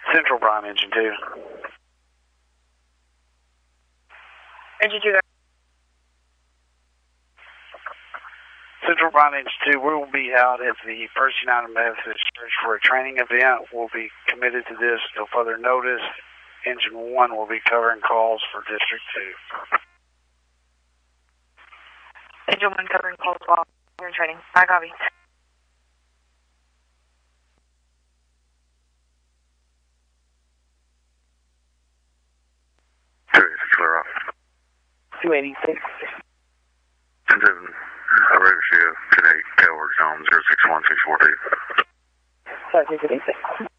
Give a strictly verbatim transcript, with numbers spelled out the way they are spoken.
Central Prime, Engine two. Engine two. Central Prime, Engine two, we will be out at the First United Methodist Church for a training event. We'll be committed to this until further notice. Engine one will be covering calls for District two. Engine one covering calls while we're in training. I copy. two eighty-six, clear off. two eighty-six. ten seven, radio shift, ten eight, Tailworks on zero six one six four two. Sorry, two eighty-six.